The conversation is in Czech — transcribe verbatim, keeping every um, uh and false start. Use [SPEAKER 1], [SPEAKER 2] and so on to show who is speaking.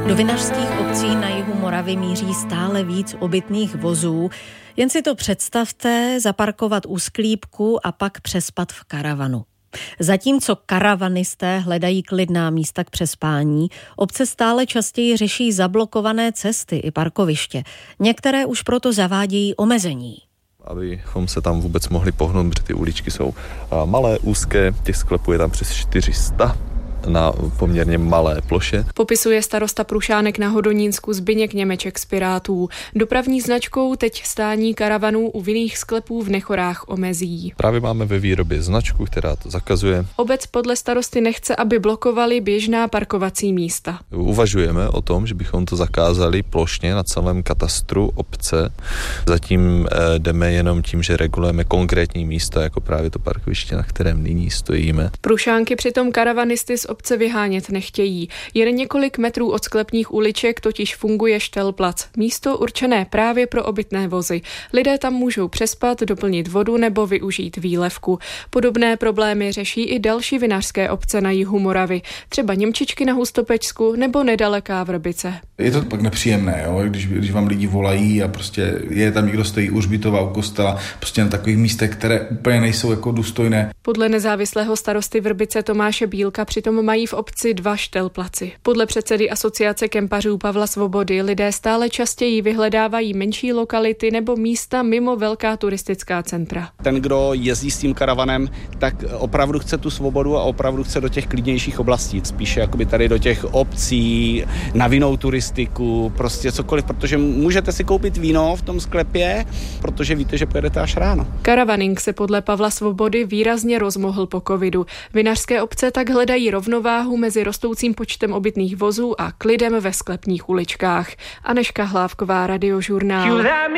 [SPEAKER 1] Do vinařských obcí na jihu Moravy míří stále víc obytných vozů. Jen si to představte, zaparkovat u sklípku a pak přespat v karavanu. Zatímco karavanisté hledají klidná místa k přespání, obce stále častěji řeší zablokované cesty i parkoviště. Některé už proto zavádějí omezení.
[SPEAKER 2] Abychom se tam vůbec mohli pohnout, protože ty uličky jsou malé, úzké, těch sklepů je tam přes čtyři sta na poměrně malé ploše.
[SPEAKER 3] Popisuje starosta Prušánek na Hodonínsku Zbyněk Němeček z Pirátů. Dopravní značkou teď stání karavanů u vinných sklepů v Nechorách omezí.
[SPEAKER 2] Právě máme ve výrobě značku, která to zakazuje.
[SPEAKER 3] Obec podle starosty nechce, aby blokovali běžná parkovací místa.
[SPEAKER 2] Uvažujeme o tom, že bychom to zakázali plošně na celém katastru obce. Zatím jdeme jenom tím, že regulujeme konkrétní místa, jako právě to parkoviště, na kterém nyní stojíme.
[SPEAKER 3] Prušánky přitom karavanisty z obce vyhánět nechtějí. Jen několik metrů od sklepních uliček totiž funguje štelplac, místo určené právě pro obytné vozy. Lidé tam můžou přespat, doplnit vodu nebo využít výlevku. Podobné problémy řeší i další vinařské obce na jihu Moravy, třeba Němčičky na Hustopečsku nebo nedaleká Vrbice.
[SPEAKER 4] Je to pak nepříjemné, jo? Když, když vám lidi volají a prostě je tam někdo stojí u hřbitova, u kostela, prostě na takových místech, které úplně nejsou jako důstojné.
[SPEAKER 3] Podle nezávislého starosty Vrbice Tomáše Bílka přitom mají v obci dva štelplaci. Podle předsedy asociace kempařů Pavla Svobody lidé stále častěji vyhledávají menší lokality nebo místa mimo velká turistická centra.
[SPEAKER 5] Ten, kdo jezdí s tím karavanem, tak opravdu chce tu svobodu a opravdu chce do těch klidnějších oblastí. Spíše jakoby tady do těch obcí, na vinnou turistiku, prostě cokoliv, protože můžete si koupit víno v tom sklepě, protože víte, že pojedete až ráno.
[SPEAKER 3] Karavaning se podle Pavla Svobody výrazně rozmohl po covidu. Vinařské obce tak hledají rovnováhu mezi rostoucím počtem obytných vozů a klidem ve sklepních uličkách. Anežka Hlávková, Radiožurnál.